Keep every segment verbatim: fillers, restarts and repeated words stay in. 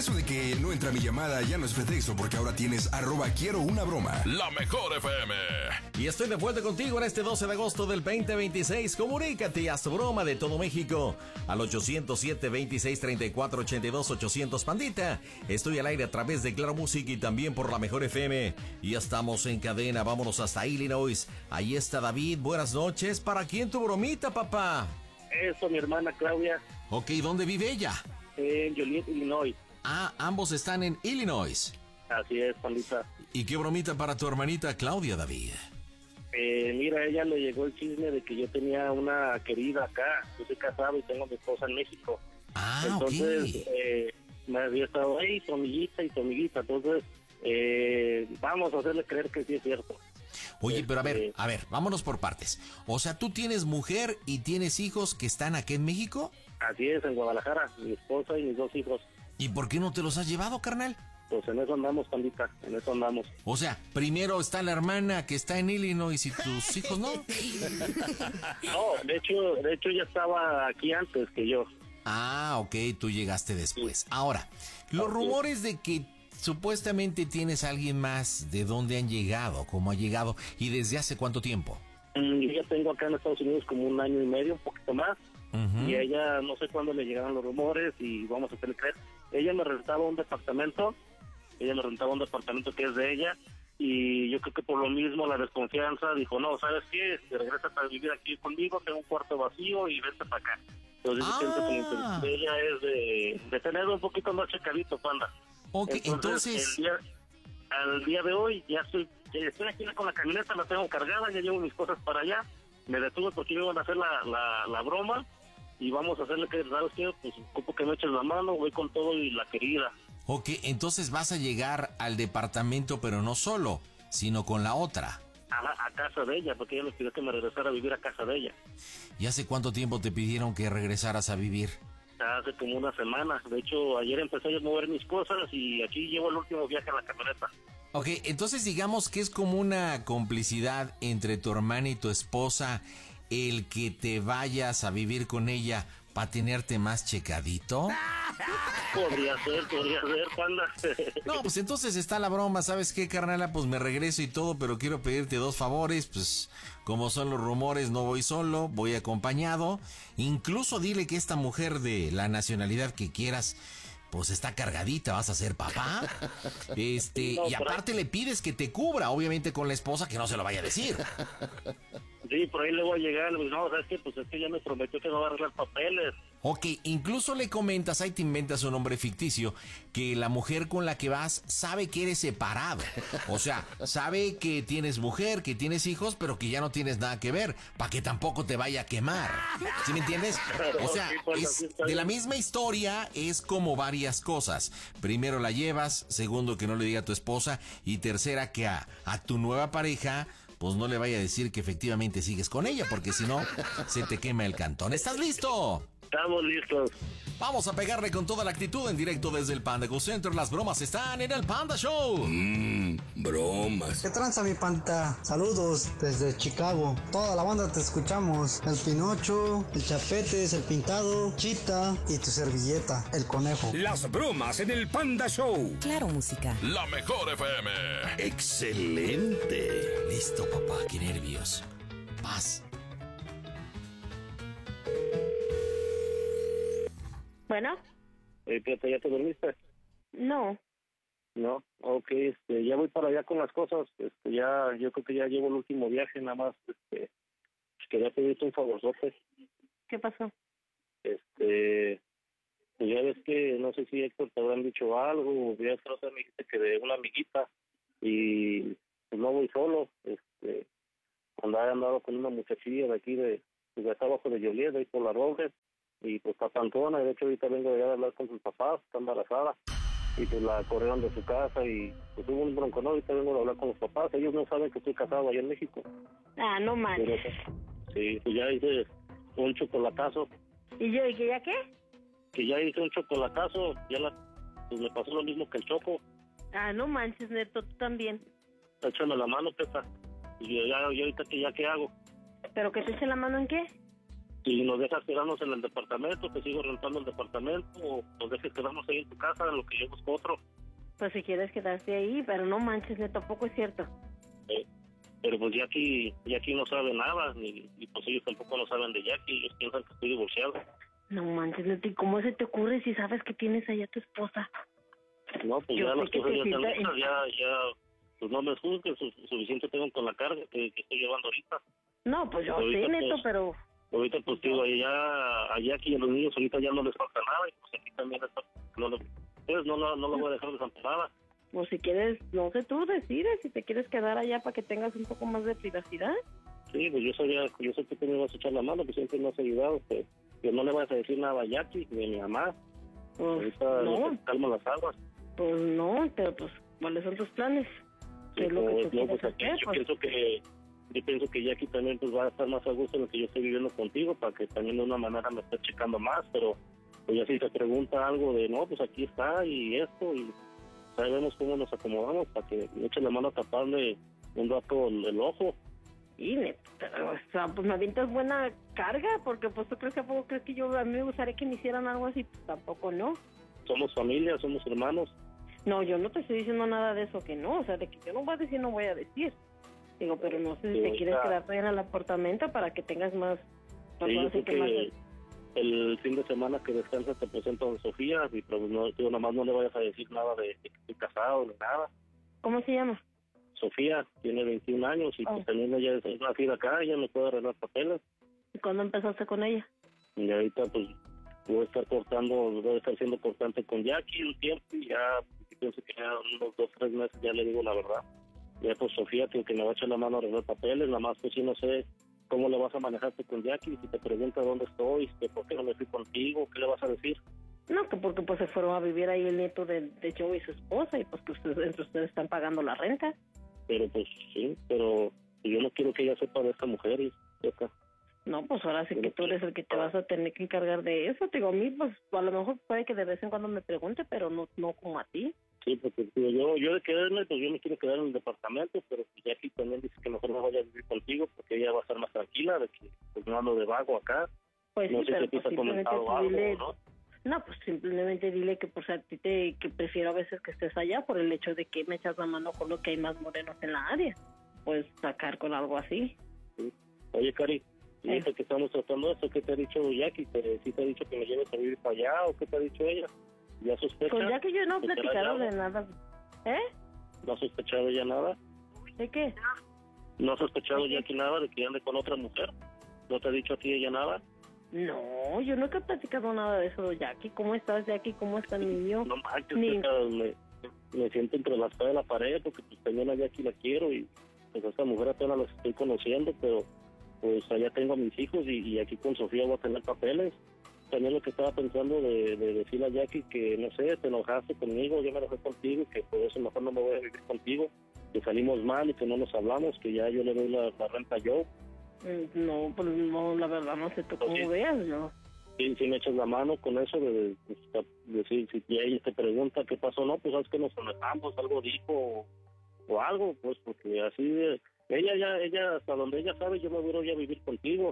Eso de que no entra mi llamada ya no es pretexto, porque ahora tienes arroba quiero una broma. La mejor F M. Y estoy de vuelta contigo en este doce de agosto del veinte veintiséis. Comunícate a su broma de todo México al ochocientos siete, veintiséis, treinta y cuatro, ochenta y dos, ochocientos, pandita. Estoy al aire a través de Claro Music y también por La Mejor F M. Y ya estamos en cadena, vámonos hasta Illinois. Ahí está David, buenas noches. ¿Para quién tu bromita, papá? Eso, mi hermana Claudia. Ok, ¿dónde vive ella? En Joliet, Illinois. Ah, ambos están en Illinois. Así es, pandita. ¿Y qué bromita para tu hermanita Claudia, David? Eh, mira, a ella le llegó el chisme de que yo tenía una querida acá. Yo soy casado y tengo a mi esposa en México. Ah, entonces, ok. eh, me había estado ahí, su amiguita y su amiguita. Entonces, eh, vamos a hacerle creer que sí es cierto. Oye, pero a ver, Este, a ver, vámonos por partes. O sea, ¿tú tienes mujer y tienes hijos que están aquí en México? Así es, en Guadalajara, mi esposa y mis dos hijos. ¿Y por qué no te los has llevado, carnal? Pues en eso andamos, pandita, en eso andamos. O sea, primero está la hermana que está en Illinois y tus hijos no. No, de hecho, de hecho ya estaba aquí antes que yo. Ah, ok, tú llegaste después. Ahora, los rumores de que supuestamente tienes a alguien más, ¿de dónde han llegado? ¿Cómo ha llegado? ¿Y desde hace cuánto tiempo? Mm, Yo ya tengo acá en Estados Unidos como un año y medio, un poquito más. Uh-huh. Y a ella no sé cuándo le llegaron los rumores y vamos a hacerle creer. Ella me rentaba un departamento, ella me rentaba un departamento que es de ella, y yo creo que por lo mismo la desconfianza dijo, no, ¿sabes qué? Te regresas a vivir aquí conmigo, tengo un cuarto vacío y vente para acá. Entonces Ah. yo siento que la intención de ella es de, de tener un poquito más checadito, panda. Ok, entonces... El día, al día de hoy ya estoy, ya estoy aquí con la camioneta, la tengo cargada, ya llevo mis cosas para allá, me detuve porque me iban a hacer la, la, la broma, y vamos a hacerle que, ¿sabes qué? Pues ocupo que me eches la mano, voy con todo y la querida. Ok, entonces vas a llegar al departamento, pero no solo, sino con la otra. A, a casa de ella, porque ella me pidió que me regresara a vivir a casa de ella. ¿Y hace cuánto tiempo te pidieron que regresaras a vivir? Hace como una semana. De hecho, ayer empecé a mover mis cosas y aquí llevo el último viaje en la camioneta. Ok, entonces digamos que es como una complicidad entre tu hermana y tu esposa el que te vayas a vivir con ella para tenerte más checadito. Podría ser, podría ser, panda. No, pues entonces está la broma, ¿sabes qué, carnala? Pues me regreso y todo, pero quiero pedirte dos favores, pues como son los rumores, no voy solo, voy acompañado. Incluso dile que esta mujer de la nacionalidad que quieras, pues está cargadita, vas a ser papá. Este, No, y por aparte ahí- le pides que te cubra, obviamente con la esposa, que no se lo vaya a decir. Sí, por ahí le voy a llegar. Pues, no, ¿sabes qué? Pues es que ya me prometió que no va a arreglar papeles. Ok, incluso le comentas, ahí te inventas un nombre ficticio, que la mujer con la que vas sabe que eres separado. O sea, sabe que tienes mujer, que tienes hijos, pero que ya no tienes nada que ver, para que tampoco te vaya a quemar. ¿Sí me entiendes? O sea, Sí, pues, es así está de la bien. misma historia, es como varias cosas. Primero la llevas, segundo que no le diga a tu esposa, y tercera que a, a tu nueva pareja, pues no le vaya a decir que efectivamente sigues con ella, porque si no, se te quema el cantón. ¿Estás listo? Estamos listos. Vamos a pegarle con toda la actitud en directo desde el Panda Go Center. Las bromas están en el Panda Show. Mmm, bromas. ¿Qué tranza, mi panta? Saludos desde Chicago. Toda la banda te escuchamos. El Pinocho, el Chapetes, el Pintado, Chita y tu servilleta, el Conejo. Las bromas en el Panda Show. Claro Música. La mejor F M. Excelente. Listo, papá, qué nervios. Paz. Bueno, Eh, Pepe, ¿ya te dormiste? no. No, ok, este, ya voy para allá con las cosas. Este, ya, yo creo que ya llevo el último viaje, nada más. Este, pues quería pedirte un favorzote. ¿Qué pasó? Este, pues ya ves que no sé si Héctor te habrán dicho algo, o ya es que otra me dijiste que de una amiguita, y pues no voy solo. Este, andaba andado con una muchachilla de aquí de, pues de acá abajo de Joliet, ahí por la Robles, y pues está pantona. De hecho ahorita vengo de allá a hablar con sus papás, está embarazada, y pues la corrieron de su casa, y pues hubo un bronco, ¿no? Ahorita vengo a hablar con los papás. Ellos no saben que estoy casado allá en México. Ah, no Pero, manches. sí, pues ya hice un chocolatazo, ¿Y yo? ¿Y que ya qué? que ya hice un chocolatazo, ya la, pues me pasó lo mismo que el choco. Ah, no manches, Neto, tú también. Échame la mano, Pepa. Y yo, ya, yo ahorita que ya qué hago. ¿Pero que te eche la mano en qué? Si nos dejas quedarnos en el departamento, te sigo rentando el departamento, o nos dejes quedarnos ahí en tu casa, en lo que yo busco otro. Pues si quieres quedarte ahí, pero no manches, Neto, tampoco es cierto. Eh, pero pues Jackie, Jackie no sabe nada, ni, y pues ellos tampoco no saben de Jackie, ellos piensan que estoy divorciado. No manches, Neto, ¿y cómo se te ocurre si sabes que tienes allá a tu esposa? No, pues Yo ya sé las que cosas te ya están sienta- hechas, ya, ya, pues no me juzguen, su, suficiente tengo con la carga que, que estoy llevando ahorita. No, pues yo Ahorita, sé, Neto, pues, pero... Ahorita pues digo, allá, a Jackie y a los niños ahorita ya no les falta nada, y pues aquí también está, no, le- pues no, no, no lo voy a dejar desamparada. Pues si quieres, no sé, tú decides si te quieres quedar allá para que tengas un poco más de privacidad. Sí, pues yo sabía, yo sé que tú me vas a echar la mano, que siempre me has ayudado, pues, que no le vas a decir nada a Jackie ni a mi mamá. Pues Ahorita no, no. Calma las aguas. pues no, pero pues, ¿cuáles son tus planes? ¿Qué es lo que Pues, tú no, quieres pues, aquí hacer? yo Pues, pienso que yo pienso que Jackie también pues va a estar más a gusto en lo que yo estoy viviendo contigo, para que también de una manera me esté checando más, pero pues ya si te pregunta algo de no, pues aquí está y esto, y sabemos cómo nos acomodamos para que me echen la mano a taparle un rato el, el ojo. y Neto, pero, o sea, pues me avientas buena carga, porque pues tú crees que a poco crees que yo a mí me gustaría que me hicieran algo así, pues tampoco no. Somos familia, somos hermanos. No, yo no te estoy diciendo nada de eso que no, o sea, de que yo no voy a decir, no voy a decir. Digo, pero no sé si Sí, te quieres ahorita- quedar todavía en el apartamento para que tengas más... pues, Sí, yo ahora sí creo que más- que el fin de semana que descansa te presento a Sofía, y pues no, digo, nada más no le vayas a decir nada de, de que estoy casado ni nada. ¿Cómo se llama? Sofía tiene veintiún años y Oh. pues también ella es nacida acá, ella me puede arreglar papeles. ¿Y cuándo empezaste con ella? Y ahorita pues voy a estar cortando, voy a estar siendo cortante con Jackie un tiempo, y ya pienso que ya unos dos, tres meses ya le digo la verdad. Ya pues Sofía tiene que me va a echar la mano a arreglar papeles, nada más pues sí no sé cómo le vas a manejarte con Jackie, si te pregunta dónde estoy, que por qué no me fui contigo, ¿qué le vas a decir? No, que porque pues se fueron a vivir ahí el nieto de, de Joe y su esposa, y pues que ustedes, entre ustedes están pagando la renta. Pero pues sí, pero yo no quiero que ella sepa de esta mujer y sepa. No, pues ahora sí que tú eres el que te vas a tener que encargar de eso. Te digo, a mí, pues a lo mejor puede que de vez en cuando me pregunte, pero no no como a ti. Sí, porque digo, yo yo de quedarme, pues yo me quiero quedar en el departamento, pero pues Jackie también dice que mejor no vaya a vivir contigo, porque ella va a estar más tranquila, de que pues no ando de vago acá. Pues No sí, sé pero si te pues ha comentado tú algo, dile- ¿no? No, pues simplemente dile que pues a ti te que prefiero a veces que estés allá por el hecho de que me echas la mano con lo que hay más morenos en la área. Puedes sacar con algo así. Sí. Oye, Cari, y Eh. ahorita que estamos tratando esto, ¿qué te ha dicho Jackie? ¿Te, ¿Sí te ha dicho que me lleves a vivir para allá o qué te ha dicho ella? ¿Ya sospecha? Pues ya que yo no he ¿Que será platicado ya? de nada. ¿Eh? ¿No ha sospechado ya nada? ¿De qué? ¿No ha sospechado ¿De qué? Jackie nada de que ande con otra mujer? ¿No te ha dicho a ti ella nada? No, yo nunca he platicado nada de eso, Jackie. ¿Cómo estás, Jackie? ¿Cómo está el niño? No manches, Ni- hija, me, me siento entre la espada y la pared, porque pues también a Jackie la quiero, y pues a esta mujer apenas la estoy conociendo, pero pues allá tengo a mis hijos, y, y aquí con Sofía voy a tener papeles. También lo que estaba pensando de, de decirle a Jackie que, no sé, te enojaste conmigo, yo me enojé contigo, y que por eso mejor no me voy a vivir contigo, que salimos mal y que no nos hablamos, que ya yo le doy la, la renta yo. Mm, No, pues no, la verdad no sé tú cómo Ok. veas, ¿no? Sí, sí me echas la mano con eso de, de, de decir, si ella te pregunta qué pasó, no, pues sabes que nos enojamos, algo dijo o, o algo, pues porque así, de, ella ya, ella, hasta donde ella sabe, yo me voy a vivir contigo.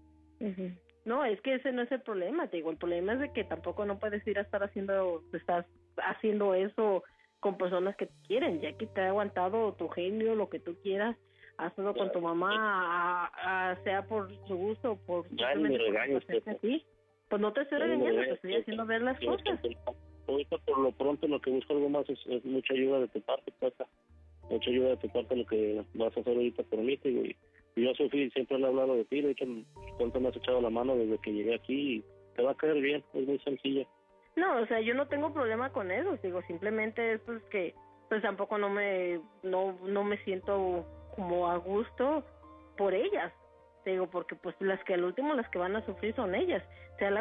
Ujú. No, es que ese no es el problema, te digo, el problema es de que tampoco no puedes ir a estar haciendo, estás haciendo eso con personas que te quieren, ya que te ha aguantado tu genio, lo que tú quieras, hazlo con tu mamá, a- a- sea por su gusto, por Ya ni me simplemente por regañes, complacerte a Pepe. ti. Pues no te estoy Ya ni me regañando, te regañes, estoy Pepe. haciendo ver las Yo cosas. siento- Ahorita por lo pronto lo que busco algo más es, es mucha ayuda de tu parte, Pepe. Mucha ayuda de tu parte lo que vas a hacer ahorita por mí, te digo, y y yo, Sofía, siempre le he hablado de ti, de hecho, cuánto me has echado la mano desde que llegué aquí, y te va a caer bien, es muy sencilla. No, o sea, yo no tengo problema con eso, digo, simplemente es pues que pues tampoco no me no no me siento como a gusto por ellas. Te digo, porque pues las que al último las que van a sufrir son ellas. Sea la